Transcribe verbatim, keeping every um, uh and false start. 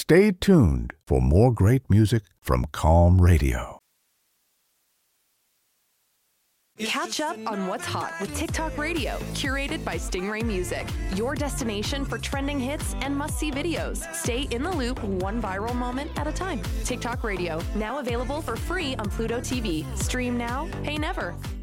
Stay tuned for more great music from Calm Radio. Catch up on what's hot with TikTok Radio, curated by Stingray Music. Your destination for trending hits and must-see videos. Stay in the loop, one viral moment at a time. TikTok Radio, now available for free on Pluto T V. Stream now, pay never.